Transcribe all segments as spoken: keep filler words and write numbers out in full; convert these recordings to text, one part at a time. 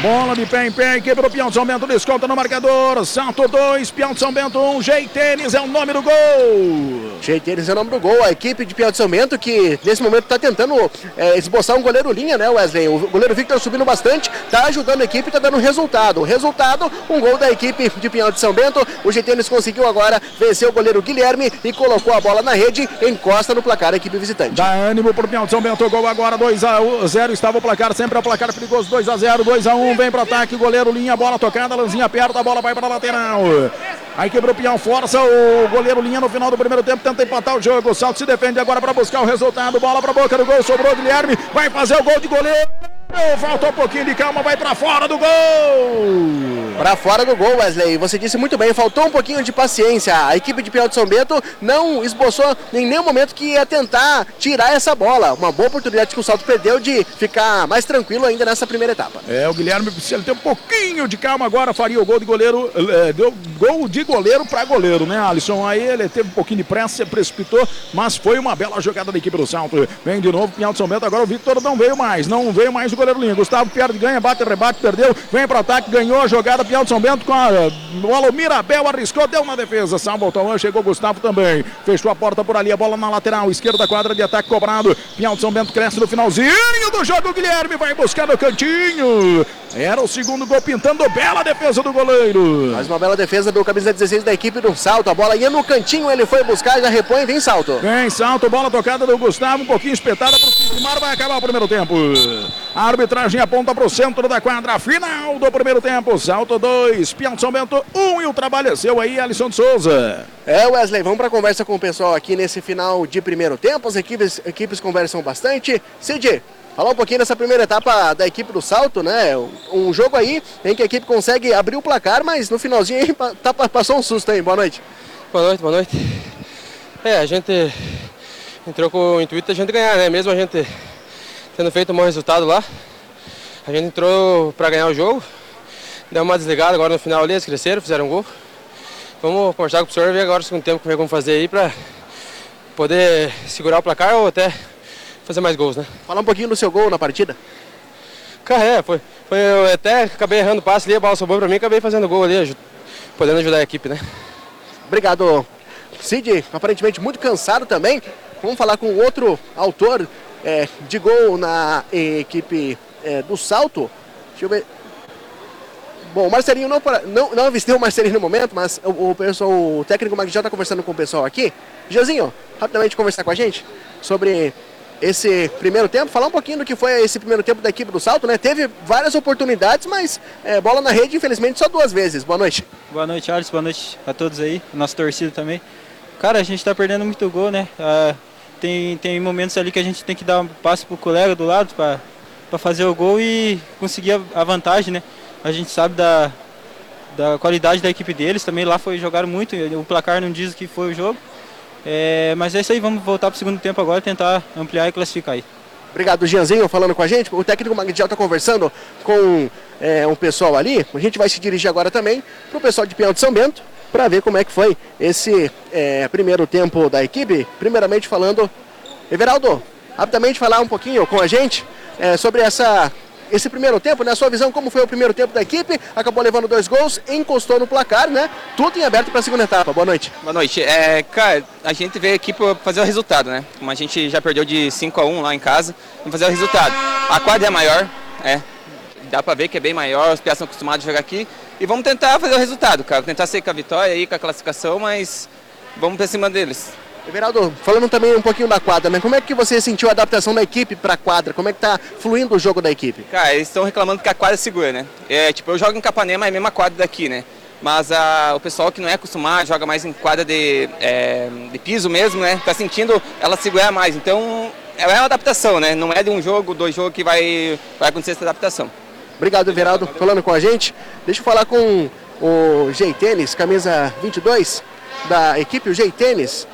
Bola de pé em pé, quebrou o Pião de São Bento, desconta no marcador. Salto dois, Pião de São Bento um, G-Tênis é o nome do gol. G-Tênis é o nome do gol, a equipe de Pião de São Bento que nesse momento está tentando é, esboçar um goleiro linha, né, Wesley? O goleiro Victor subindo bastante, está ajudando a equipe, está dando resultado. O resultado, um gol da equipe de Pião de São Bento. O G-Tênis conseguiu agora vencer o goleiro Guilherme e colocou a bola na rede, encosta no placar a equipe visitante. Dá ânimo pro Pião de São Bento, gol agora, dois a zero, estava o placar, sempre é o placar perigoso, dois a zero, dois a um, vem pro ataque, goleiro linha, bola tocada, Lanzinha aperta, a bola vai pra lateral. Aí quebrou o Pião, força o goleiro linha no final do primeiro tempo, tenta empatar o jogo, o Salto se defende agora para buscar o resultado, bola pra boca do gol, sobrou o Guilherme, vai fazer o gol de goleiro. Falta um pouquinho de calma, vai pra fora do gol. Pra fora do gol, Wesley, você disse muito bem, faltou um pouquinho de paciência. A equipe de Pião de São Bento não esboçou em nenhum momento que ia tentar tirar essa bola. Uma boa oportunidade que o Salto perdeu de ficar mais tranquilo ainda nessa primeira etapa. É, o Guilherme, se ele tem um pouquinho de calma agora, faria o gol de goleiro, é, deu gol de goleiro pra goleiro, né, Alisson? Aí ele teve um pouquinho de pressa, precipitou, mas foi uma bela jogada da equipe do Salto. Vem de novo Pião de São Bento, agora o Victor não veio mais, não veio mais o goleiro linha. Gustavo perde, ganha, bate, rebate, perdeu, vem para ataque, ganhou a jogada, Pião de São Bento com a, o Alomir Abel arriscou, deu na defesa, salva o Tauan, chegou o Gustavo também, fechou a porta por ali, a bola na lateral, esquerda da quadra de ataque cobrado, Pião de São Bento cresce no finalzinho do jogo, o Guilherme vai buscar no cantinho, era o segundo gol pintando, bela defesa do goleiro. Mais uma bela defesa do camisa dezesseis da equipe do Salto, a bola ia no cantinho, ele foi buscar, já repõe, vem Salto. Vem Salto, bola tocada do Gustavo, um pouquinho espetada para o Sigmar, vai acabar o primeiro tempo. A arbitragem aponta para o centro da quadra, final do primeiro tempo, Salto dois, Pião de São Bento um, e o trabalho é seu aí, Alisson de Souza. É, Wesley, vamos para a conversa com o pessoal aqui nesse final de primeiro tempo, as equipes, equipes conversam bastante. Cid, falar um pouquinho dessa primeira etapa da equipe do Salto, né? Um jogo aí em que a equipe consegue abrir o placar, mas no finalzinho aí tá, passou um susto aí. Boa noite. Boa noite, boa noite. É, a gente entrou com o intuito de a gente ganhar, né? Mesmo a gente tendo feito um bom resultado lá, a gente entrou para ganhar o jogo. Deu uma desligada agora no final ali, eles cresceram, fizeram um gol. Vamos conversar com o professor e ver agora no segundo tempo como é que vamos fazer aí para poder segurar o placar ou até fazer mais gols, né? Falar um pouquinho do seu gol na partida. Cara, é, foi, foi, eu até acabei errando o passe ali, a bola sobrou para mim e acabei fazendo gol ali, podendo ajudar a equipe, né? Obrigado, Cid, aparentemente muito cansado também. Vamos falar com outro autor é, de gol na equipe é, do Salto. Deixa eu ver. Bom, o Marcelinho não, não, não avistei o Marcelinho no momento, mas o, o, pessoal, o técnico Magdiel está conversando com o pessoal aqui. Gianzinho, rapidamente conversar com a gente sobre esse primeiro tempo, falar um pouquinho do que foi esse primeiro tempo da equipe do Salto, né? Teve várias oportunidades, mas é, bola na rede, infelizmente, só duas vezes. Boa noite. Boa noite, Alisson. Boa noite a todos aí, nossa torcida também. Cara, a gente tá perdendo muito gol, né? Ah, tem, tem momentos ali que a gente tem que dar um passe pro colega do lado para para fazer o gol e conseguir a, a vantagem, né? A gente sabe da, da qualidade da equipe deles, também lá foi jogaram muito, o placar não diz que foi o jogo. É, mas é isso aí, vamos voltar para o segundo tempo agora, tentar ampliar e classificar aí. Obrigado, Gianzinho, falando com a gente. O técnico Magdiel está conversando com é, um pessoal ali. A gente vai se dirigir agora também para o pessoal de Pião de São Bento, para ver como é que foi esse é, primeiro tempo da equipe. Primeiramente falando, Everaldo, rapidamente falar um pouquinho com a gente é, sobre essa... esse primeiro tempo, na né? Sua visão, como foi o primeiro tempo da equipe? Acabou levando dois gols, encostou no placar, né? Tudo em aberto para a segunda etapa. Boa noite. Boa noite. É, cara, a gente veio aqui para fazer o resultado, né? Como a gente já perdeu de cinco a um lá em casa, vamos fazer o resultado. A quadra é maior, é. Dá para ver que é bem maior, os piás são acostumados a jogar aqui. E vamos tentar fazer o resultado, cara. Tentar sair com a vitória aí, com a classificação, mas vamos para cima deles. Everaldo, falando também um pouquinho da quadra, né? Como é que você sentiu a adaptação da equipe para a quadra? Como é que tá fluindo o jogo da equipe? Cara, eles estão reclamando que a quadra é segura, né? É, tipo, eu jogo em Capanema, é a mesma quadra daqui, né? Mas a, o pessoal que não é acostumado, joga mais em quadra de, é, de piso mesmo, né? Tá sentindo ela segurar mais. Então, é uma adaptação, né? Não é de um jogo, dois jogos que vai, vai acontecer essa adaptação. Obrigado, Everaldo, falando com a gente. Deixa eu falar com o G-Tênis, camisa vinte e dois da equipe, o G-Tênis.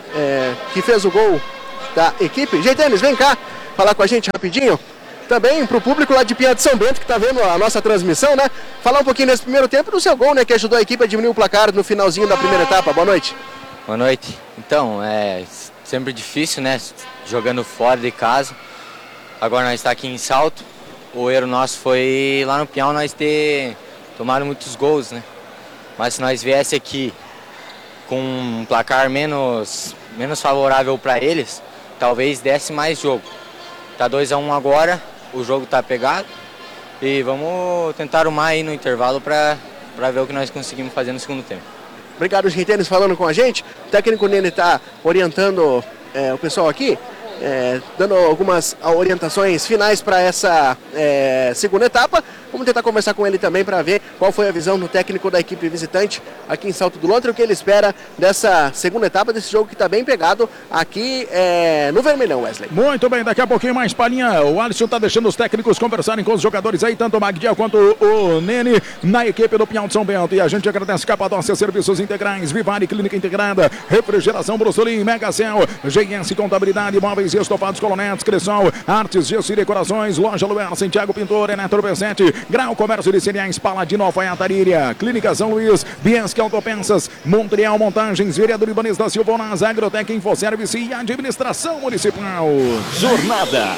É, que fez o gol da equipe. G-Tênis, vem cá falar com a gente rapidinho. Também para o público lá de Pião de São Bento que está vendo a nossa transmissão, né? Falar um pouquinho nesse primeiro tempo do seu gol, né? Que ajudou a equipe a diminuir o placar no finalzinho da primeira etapa. Boa noite. Boa noite. Então, é sempre difícil, né? Jogando fora de casa. Agora nós estamos aqui em Salto. o erro nosso foi lá no Pinhal nós ter tomado muitos gols, né? Mas se nós viesse aqui com um placar menos, menos favorável para eles, talvez desse mais jogo. Tá dois a um agora, o jogo tá pegado e vamos tentar arrumar aí no intervalo para para ver o que nós conseguimos fazer no segundo tempo. Obrigado, Gentênis, falando com a gente. O técnico Nene está orientando é, o pessoal aqui, é, dando algumas orientações finais para essa é, segunda etapa. Vamos tentar conversar com ele também para ver qual foi a visão do técnico da equipe visitante aqui em Salto do Lontra, o que ele espera dessa segunda etapa, desse jogo que está bem pegado aqui é, no Vermelhão, Wesley. Muito bem, daqui a pouquinho mais palhinha. O Alisson está deixando os técnicos conversarem com os jogadores aí, tanto o Magdiel quanto o Nene, na equipe do Pinhal de São Bento. E a gente agradece Capadócia Serviços Integrais, Vivare Clínica Integrada, Refrigeração Brussolim, Megacel, G S Contabilidade, Móveis e Estofados Colonetes, Cressol, Artes, Gesso e Decorações, Loja Luer, Santiago Pintor, Eletro P sete, Grau Comércio de Cereais, Paladino, Alfaiataria, Clínica São Luís, Biensque Autopeças, Montreal Montagens, Vereador Ibanez da Silvonas, Agrotec Infoservice e Administração Municipal. Jornada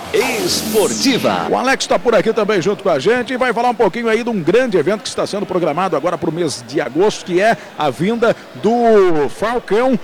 Esportiva. O Alex está por aqui também junto com a gente e vai falar um pouquinho aí de um grande evento que está sendo programado agora para o mês de agosto, que é a vinda do Falcão,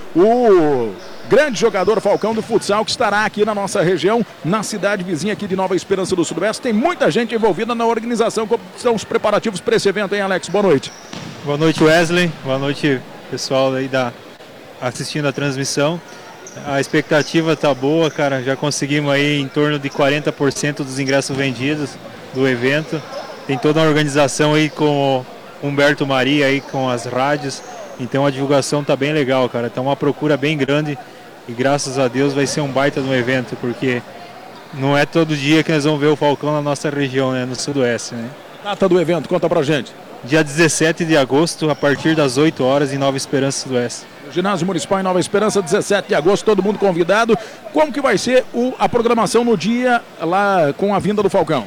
o grande jogador Falcão do futsal, que estará aqui na nossa região, na cidade vizinha aqui de Nova Esperança do Sudoeste. Tem muita gente envolvida na organização. Como são os preparativos para esse evento, hein, Alex? Boa noite. Boa noite, Wesley. Boa noite, pessoal aí da assistindo a transmissão. A expectativa tá boa, cara. Já conseguimos aí em torno de quarenta por cento dos ingressos vendidos do evento. Tem toda uma organização aí com o Humberto Maria aí com as rádios. Então a divulgação tá bem legal, cara. Tá uma procura bem grande. E graças a Deus vai ser um baita no evento, porque não é todo dia que nós vamos ver o Falcão na nossa região, né, no Sudoeste, né? Data do evento, conta pra gente. Dia dezessete de agosto, a partir das oito horas, em Nova Esperança Sudoeste. Ginásio Municipal em Nova Esperança, dezessete de agosto, todo mundo convidado. Como que vai ser o, a programação no dia lá com a vinda do Falcão?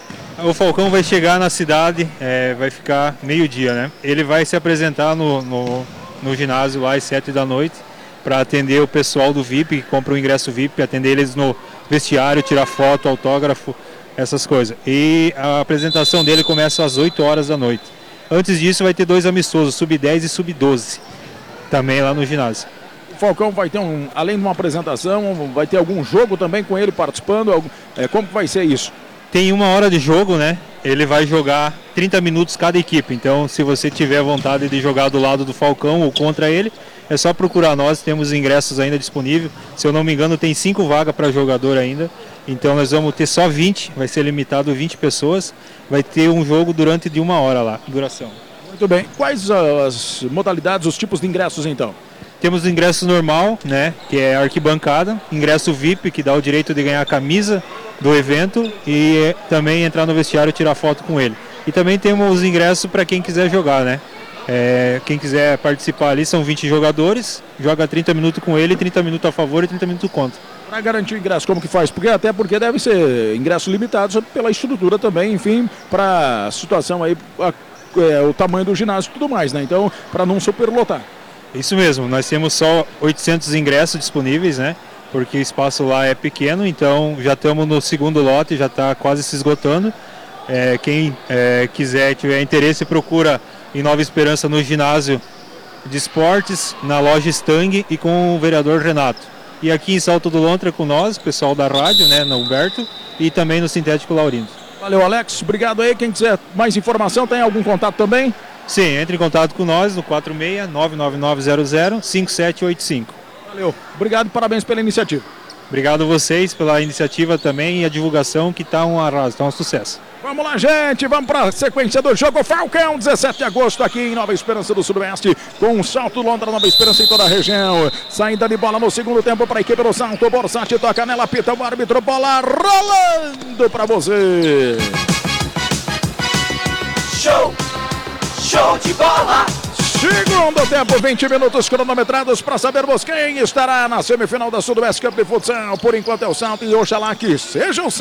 O Falcão vai chegar na cidade, é, vai ficar meio-dia, né? Ele vai se apresentar no, no, no ginásio lá às sete da noite, para atender o pessoal do V I P, que compra o ingresso V I P, atender eles no vestiário, tirar foto, autógrafo, essas coisas. E a apresentação dele começa às oito horas da noite. Antes disso vai ter dois amistosos, sub dez e sub doze, também lá no ginásio. O Falcão vai ter, um, além de uma apresentação, vai ter algum jogo também com ele participando? Algum, é, como que vai ser isso? Tem uma hora de jogo, né? Ele vai jogar trinta minutos cada equipe. Então, se você tiver vontade de jogar do lado do Falcão ou contra ele, é só procurar nós, temos ingressos ainda disponíveis. Se eu não me engano, tem cinco vagas para jogador ainda. Então nós vamos ter só vinte, vai ser limitado vinte pessoas. Vai ter um jogo durante de uma hora lá, duração. Muito bem. Quais as modalidades, os tipos de ingressos então? Temos o ingresso normal, né, que é arquibancada, ingresso V I P, que dá o direito de ganhar a camisa do evento e também entrar no vestiário e tirar foto com ele. E também temos os ingressos para quem quiser jogar, né? É, quem quiser participar ali são vinte jogadores, joga trinta minutos com ele, trinta minutos a favor e trinta minutos contra. Para garantir o ingresso, como que faz? Porque até porque deve ser ingresso limitado pela estrutura também, enfim, para a situação aí, a, é, o tamanho do ginásio e tudo mais, né? Então, para não superlotar. Isso mesmo, nós temos só oitocentos ingressos disponíveis, né? Porque o espaço lá é pequeno, então já estamos no segundo lote, já está quase se esgotando. É, quem é, quiser, tiver interesse, procura em Nova Esperança no ginásio de esportes, na loja Stang e com o vereador Renato. E aqui em Salto do Lontra com nós, pessoal da rádio, né, no Humberto, e também no Sintético Laurindo. Valeu, Alex, obrigado aí. Quem quiser mais informação, tem algum contato também? Sim, entre em contato com nós no quatro seis nove nove nove zero zero cinco sete oito cinco. Valeu, obrigado e parabéns pela iniciativa. Obrigado a vocês pela iniciativa também e a divulgação, que está um arraso, está um sucesso. Vamos lá, gente, vamos para a sequência do jogo. Falcão, dezessete de agosto, aqui em Nova Esperança do Sudoeste, com um Salto Londra, Nova Esperança em toda a região. Saída de bola no segundo tempo para a equipe do Salto. Borsati toca nela, pita o árbitro, bola rolando para você. Show! Show de bola! Segundo tempo, vinte minutos cronometrados para sabermos quem estará na semifinal da Sudoeste Cup de Futsal. Por enquanto é o Salto e oxalá que seja o Salto.